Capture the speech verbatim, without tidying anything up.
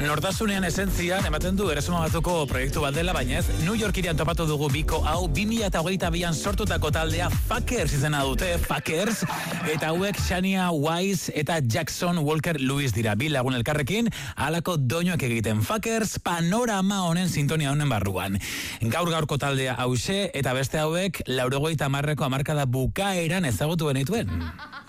Nortasunean esentzian, ematen du Erresuma Batuko proiektu bat dela, baina ez, New Yorkirian topatu dugu biko hau, bi mila hogeita bian sortutako taldea Fuckers izena dute, Fuckers, eta hauek Shania Wise eta Jackson Walker Lewis dira, bi lagun elkarrekin, halako doinoak egiten. Fuckers, panorama honen sintonia honen barruan. Gaur gaurko taldea hause, eta beste hauek, laurogeita hamarreko hamarkada bukaeran ezagutu benituen.